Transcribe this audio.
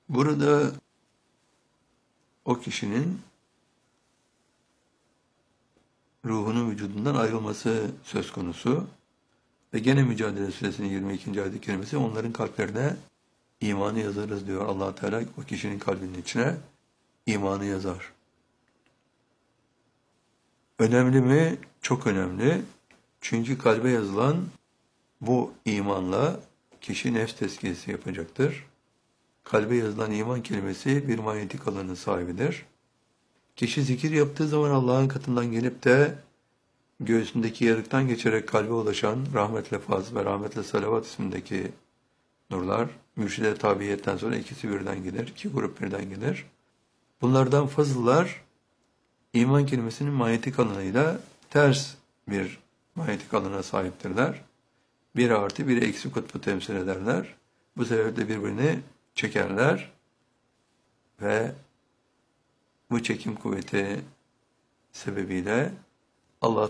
Burada o kişinin ruhunun vücudundan ayrılması söz konusu. Ve gene Mücadele Suresinin 22. ayet-i kerimesi onların kalplerine imanı yazarız diyor Allah Teala, o kişinin kalbinin içine imanı yazar. Önemli mi? Çok önemli. Çünkü kalbe yazılan bu imanla kişi nefs tezkiyesi yapacaktır. Kalbe yazılan iman kelimesi bir manyetik alanın sahibidir. Kişi zikir yaptığı zaman Allah'ın katından gelip de göğsündeki yarıktan geçerek kalbe ulaşan rahmetle faz ve rahmetle salavat ismindeki nurlar, mürşide tabiiyetten sonra ikisi birden gelir, iki grup birden gelir. Bunlardan fazıllar iman kelimesinin manyetik alanıyla ters bir manyetik alana sahiptirler. Bir artı bir eksi kutbu temsil ederler. Bu sebeple birbirini çekerler ve bu çekim kuvveti sebebiyle Allah